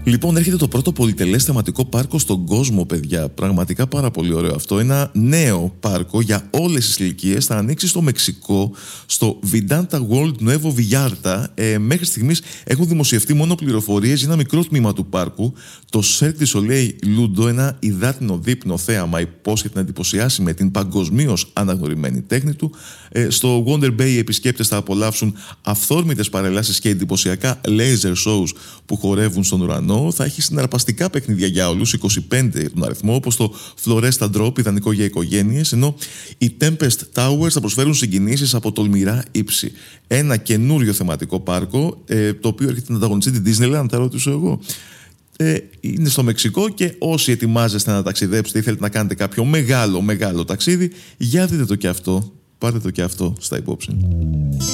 Λοιπόν, έρχεται το πρώτο πολυτελές θεματικό πάρκο στον κόσμο, παιδιά. Πραγματικά πάρα πολύ ωραίο αυτό. Ένα νέο πάρκο για όλες τις ηλικίες. Θα ανοίξει στο Μεξικό, στο Vidanta World Nuevo Vallarta. Μέχρι στιγμής έχουν δημοσιευτεί μόνο πληροφορίες για ένα μικρό τμήμα του πάρκου. Το Cirque du Soleil Ludo, ένα υδάτινο δείπνο θέαμα, υπόσχεται να εντυπωσιάσει με την παγκοσμίως αναγνωριμένη τέχνη του. Στο Wonder Bay οι επισκέπτες θα απολαύσουν αυθόρμητες παρελάσεις και εντυπωσιακά laser shows που χορεύουν στον ουρανό. Θα έχει συναρπαστικά παιχνίδια για όλους, 25 τον αριθμό, όπως το Floresta Drop, ιδανικό για οικογένειες, ενώ οι Tempest Towers θα προσφέρουν συγκινήσεις από τολμηρά ύψη. Ένα καινούριο θεματικό πάρκο, το οποίο έρχεται να ανταγωνιστεί την Disneyland, τα ρωτήσω εγώ. Είναι στο Μεξικό και όσοι ετοιμάζεστε να ταξιδέψετε ή θέλετε να κάνετε κάποιο μεγάλο ταξίδι, για δείτε το και αυτό, πάρτε το και αυτό στα υπόψη.